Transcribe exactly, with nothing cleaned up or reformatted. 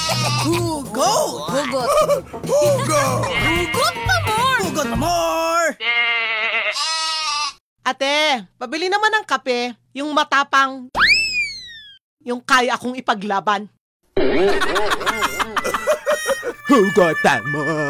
Hugot! Hugot. Hugot! Hugot pa more! Hugot pa more! Ate, pabili naman ng kape, yung matapang, yung kaya akong ipaglaban. Hugot pa more!